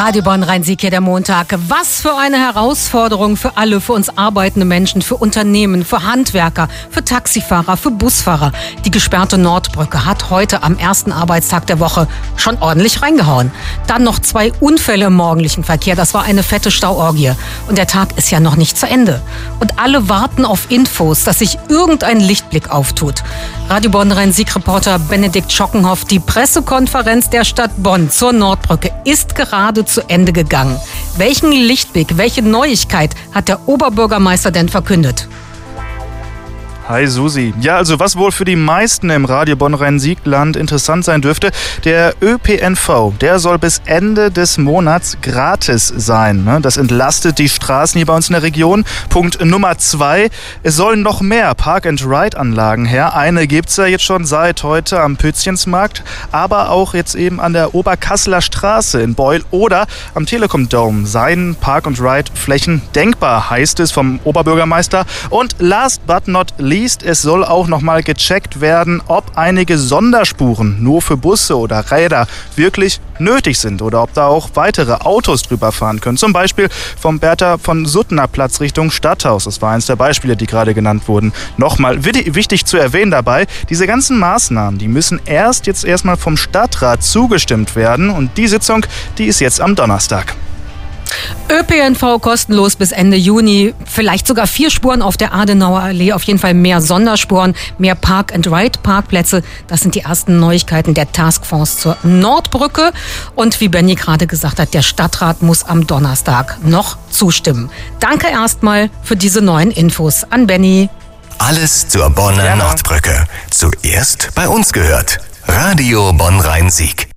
Radio Bonn-Rhein-Sieg hier der Montag. Was für eine Herausforderung für alle, für uns arbeitende Menschen, für Unternehmen, für Handwerker, für Taxifahrer, für Busfahrer. Die gesperrte Nordbrücke hat heute am ersten Arbeitstag der Woche schon ordentlich reingehauen. Dann noch 2 Unfälle im morgendlichen Verkehr. Das war eine fette Stauorgie. Und der Tag ist ja noch nicht zu Ende. Und alle warten auf Infos, dass sich irgendein Lichtblick auftut. Radio Bonn-Rhein-Sieg-Reporter Benedikt Schockenhoff, die Pressekonferenz der Stadt Bonn zur Nordbrücke ist gerade zu Ende gegangen. Welchen Lichtblick, welche Neuigkeit hat der Oberbürgermeister denn verkündet? Hi Susi. Ja, also was wohl für die meisten im Radio Bonn-Rhein-Sieg-Land interessant sein dürfte, der ÖPNV, der soll bis Ende des Monats gratis sein. Das entlastet die Straßen hier bei uns in der Region. Punkt Nummer 2, es sollen noch mehr Park-and-Ride-Anlagen her. Eine gibt's ja jetzt schon seit heute am Pützchensmarkt, aber auch jetzt eben an der Oberkasseler Straße in Beul oder am Telekom Dome. Seien Park-and-Ride-Flächen denkbar, heißt es vom Oberbürgermeister. Und last but not least, es soll auch nochmal gecheckt werden, ob einige Sonderspuren nur für Busse oder Räder wirklich nötig sind oder ob da auch weitere Autos drüber fahren können. Zum Beispiel vom Bertha von Suttner Platz Richtung Stadthaus. Das war eins der Beispiele, die gerade genannt wurden. Nochmal wichtig zu erwähnen dabei, diese ganzen Maßnahmen, die müssen jetzt erstmal vom Stadtrat zugestimmt werden und die Sitzung, die ist jetzt am Donnerstag. ÖPNV kostenlos bis Ende Juni, vielleicht sogar 4 Spuren auf der Adenauer Allee, auf jeden Fall mehr Sonderspuren, mehr Park-and-Ride-Parkplätze. Das sind die ersten Neuigkeiten der Taskforce zur Nordbrücke. Und wie Benny gerade gesagt hat, der Stadtrat muss am Donnerstag noch zustimmen. Danke erstmal für diese neuen Infos an Benny. Alles zur Bonner Nordbrücke. Zuerst bei uns gehört. Radio Bonn-Rhein-Sieg.